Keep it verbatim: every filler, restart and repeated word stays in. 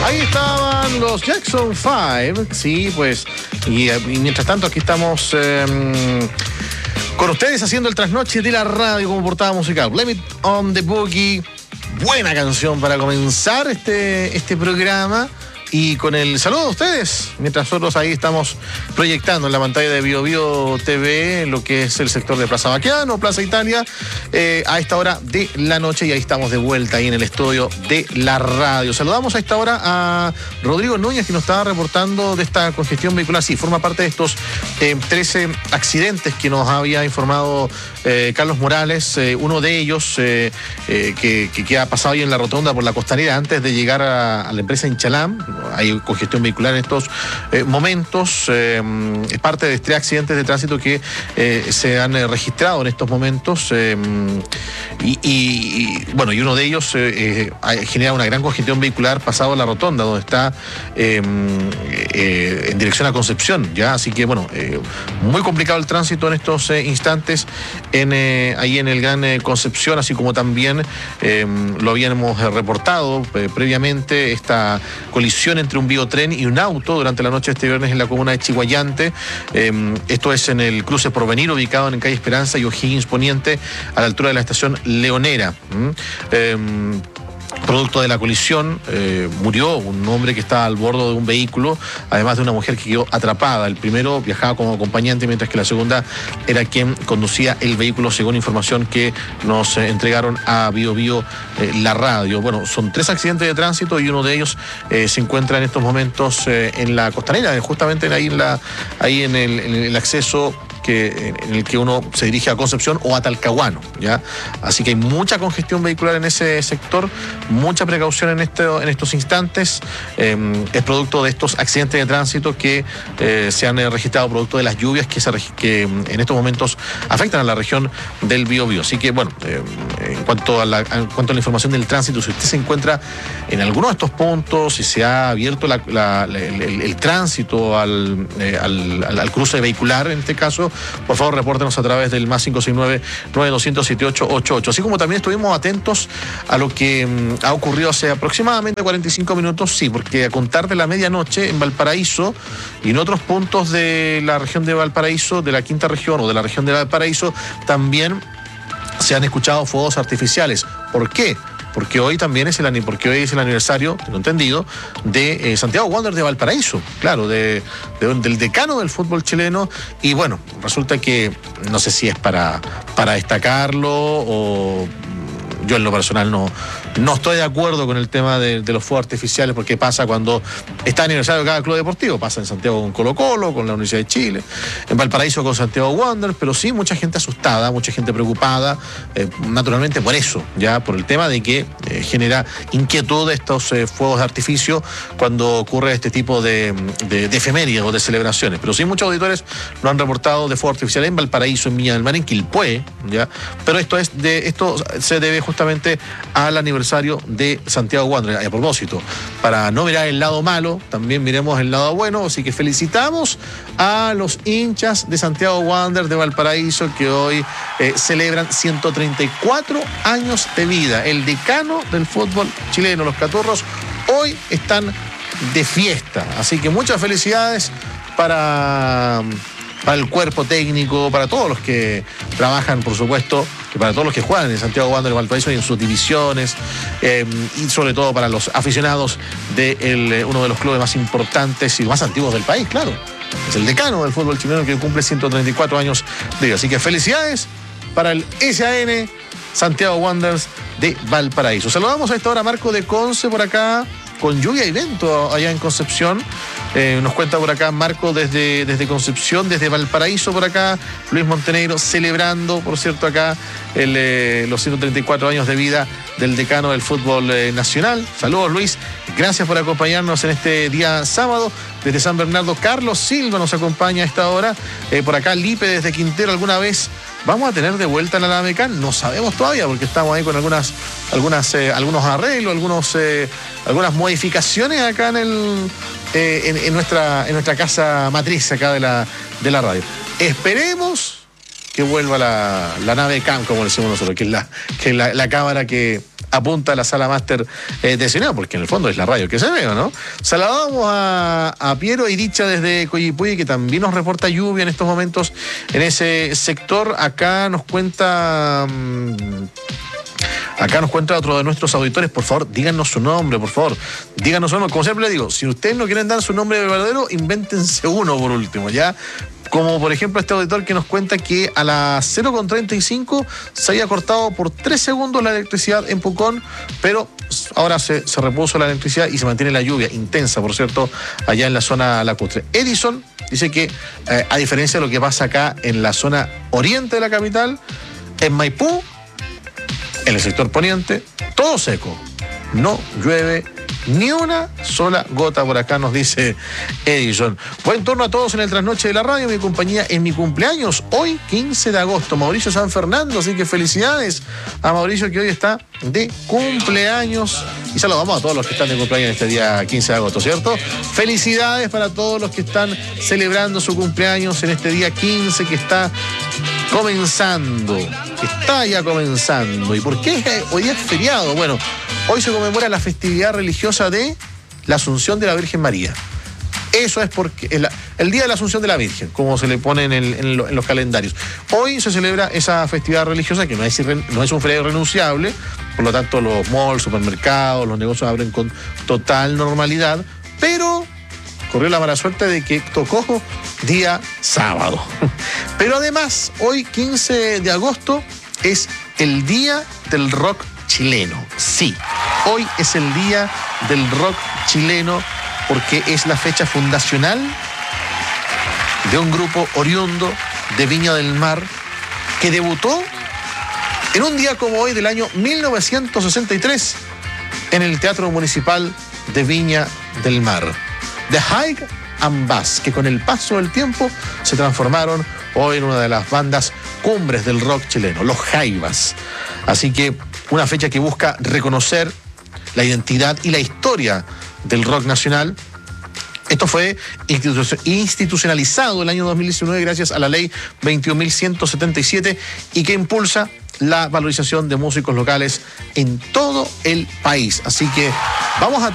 Ahí estaban los Jackson Five, sí, pues, y, y mientras tanto aquí estamos eh, con ustedes haciendo el trasnoche de la radio como portada musical. Blame It on the Boogie, buena canción para comenzar este, este programa. Y con el saludo de ustedes, mientras nosotros ahí estamos proyectando en la pantalla de Bio Bio T V lo que es el sector de Plaza Baqueano, Plaza Italia, eh, a esta hora de la noche, y ahí estamos de vuelta ahí en el estudio de la radio. Saludamos a esta hora a Rodrigo Núñez, que nos estaba reportando de esta congestión vehicular. Sí, forma parte de estos eh, trece accidentes que nos había informado eh, Carlos Morales, eh, uno de ellos eh, eh, que, que, que ha pasado ahí en la rotonda por la Costanera antes de llegar a, a la empresa Inchalam. Hay congestión vehicular en estos eh, momentos. Eh, es parte de tres accidentes de tránsito que eh, se han eh, registrado en estos momentos. Eh, y, y, y, bueno, y uno de ellos eh, eh, genera una gran congestión vehicular pasado la rotonda, donde está eh, eh, en dirección a Concepción, ¿ya? Así que, bueno, eh, muy complicado el tránsito en estos eh, instantes en, eh, ahí en el Gran eh, Concepción, así como también eh, lo habíamos eh, reportado eh, previamente, esta colisión entre un biotren y un auto durante la noche de este viernes en la comuna de Chiguayante. Eh, esto es en el cruce Porvenir, ubicado en calle Esperanza y O'Higgins Poniente, a la altura de la estación Leonera. ¿Mm? Eh, Producto de la colisión, eh, murió un hombre que estaba al bordo de un vehículo, además de una mujer que quedó atrapada. El primero viajaba como acompañante, mientras que la segunda era quien conducía el vehículo, según información que nos eh, entregaron a Bio Bio eh, la radio. Bueno, son tres accidentes de tránsito y uno de ellos eh, se encuentra en estos momentos eh, en la Costanera, justamente ahí en, la, ahí en, el, en el acceso que, en el que uno se dirige a Concepción o a Talcahuano, ¿ya? Así que hay mucha congestión vehicular en ese sector, mucha precaución en, este, en estos instantes. Eh, es producto de estos accidentes de tránsito que eh, se han eh, registrado producto de las lluvias que, se, que en estos momentos afectan a la región del Biobío. Así que, bueno, eh, en, cuanto a la, en cuanto a la información del tránsito, si usted se encuentra en alguno de estos puntos, si se ha abierto la, la, la, el, el, el tránsito al, eh, al, al, al cruce vehicular, en este caso, por favor, repórtenos a través del más cinco seis nueve, nueve dos cero cero, siete ocho ocho ocho. Así como también estuvimos atentos a lo que um, ha ocurrido hace aproximadamente cuarenta y cinco minutos, sí, porque a contar de la medianoche en Valparaíso y en otros puntos de la región de Valparaíso, de la quinta región o de la región de Valparaíso, también se han escuchado fuegos artificiales. ¿Por qué? Porque hoy también es el, porque hoy es el aniversario, tengo entendido, de eh, Santiago Wanderers de Valparaíso, claro, de, de, del decano del fútbol chileno. Y bueno, resulta que no sé si es para, para destacarlo o... Yo en lo personal no, no estoy de acuerdo con el tema de, de los fuegos artificiales, porque pasa cuando está aniversario de cada club deportivo. Pasa en Santiago con Colo Colo, con la Universidad de Chile, en Valparaíso con Santiago Wanderers, pero sí mucha gente asustada, mucha gente preocupada, eh, naturalmente por eso, ya por el tema de que eh, genera inquietud de estos eh, fuegos de artificio cuando ocurre este tipo de, de, de efemérides o de celebraciones. Pero sí muchos auditores lo han reportado de fuegos artificiales en Valparaíso, en Viña del Mar, en Quilpué, ya. Pero esto es de esto se debe justamente al aniversario de Santiago Wanderers. Y a propósito, para no mirar el lado malo, también miremos el lado bueno, así que felicitamos a los hinchas de Santiago Wanderers de Valparaíso, que hoy eh, celebran ciento treinta y cuatro años de vida. El decano del fútbol chileno, los Caturros, hoy están de fiesta, así que muchas felicidades para... para el cuerpo técnico, para todos los que trabajan, por supuesto, que para todos los que juegan en Santiago Wanderers de Valparaíso y en sus divisiones, eh, y sobre todo para los aficionados de el, uno de los clubes más importantes y más antiguos del país, claro. Es el decano del fútbol chileno, que cumple ciento treinta y cuatro años de vida. Así que felicidades para el S A N Santiago Wanderers de Valparaíso. Saludamos a esta hora a Marco de Conce por acá, con lluvia y viento allá en Concepción. Eh, nos cuenta por acá Marco desde, desde Concepción, desde Valparaíso por acá, Luis Montenegro celebrando, por cierto, acá el, eh, los ciento treinta y cuatro años de vida del decano del fútbol eh, nacional. Saludos, Luis, gracias por acompañarnos en este día sábado. Desde San Bernardo, Carlos Silva nos acompaña a esta hora. Eh, por acá Lipe desde Quintero. ¿Alguna vez vamos a tener de vuelta en la Lamecán? No sabemos todavía, porque estamos ahí con algunas, algunas, eh, algunos arreglos, algunos, eh, algunas modificaciones acá en el eh, en, en nuestra en nuestra casa matriz acá de la de la radio. Esperemos que vuelva la, la nave Cam, como decimos nosotros, que es la, que es la, la cámara que apunta la sala máster eh, de Senado, porque en el fondo es la radio que se ve, ¿no? Saludamos a, a Piero y Dicha desde Coyhaique, que también nos reporta lluvia en estos momentos en ese sector. Acá nos cuenta... Mmm, Acá nos cuenta otro de nuestros auditores. Por favor, díganos su nombre, por favor. Díganos su nombre. Como siempre le digo, si ustedes no quieren dar su nombre verdadero, invéntense uno por último, ¿ya? Como por ejemplo este auditor que nos cuenta que a las cero con treinta y cinco se había cortado por tres segundos la electricidad en Pucón, pero ahora se, se repuso la electricidad y se mantiene la lluvia intensa, por cierto, allá en la zona lacustre. Edison dice que, eh, a diferencia de lo que pasa acá en la zona oriente de la capital, en Maipú, en el sector poniente, todo seco. No llueve ni una sola gota por acá, nos dice Edison. Buen turno a todos en el Trasnoche de la Radio, mi compañía en mi cumpleaños, hoy quince de agosto, Mauricio San Fernando, así que felicidades a Mauricio, que hoy está de cumpleaños. Y saludamos a todos los que están de cumpleaños este día quince de agosto, ¿cierto? Felicidades para todos los que están celebrando su cumpleaños en este día quince que está comenzando, está ya comenzando. ¿Y por qué hoy día es feriado? Bueno, hoy se conmemora la festividad religiosa de la Asunción de la Virgen María. Eso es porque el, el Día de la Asunción de la Virgen, como se le pone en, el, en, lo, en los calendarios. Hoy se celebra esa festividad religiosa que no es, no es un feriado irrenunciable, por lo tanto los malls, supermercados, los negocios abren con total normalidad, pero corrió la mala suerte de que tocó día sábado. Pero además, hoy quince de agosto es el Día del Rock Chileno. Sí, hoy es el Día del Rock Chileno porque es la fecha fundacional de un grupo oriundo de Viña del Mar que debutó en un día como hoy del año mil novecientos sesenta y tres en el Teatro Municipal de Viña del Mar. The High and Bass, que con el paso del tiempo se transformaron hoy en una de las bandas cumbres del rock chileno, los Jaivas. Así que una fecha que busca reconocer la identidad y la historia del rock nacional. Esto fue institucionalizado el año dos mil diecinueve gracias a la ley veintiún mil ciento setenta y siete y que impulsa la valorización de músicos locales en todo el país. Así que vamos a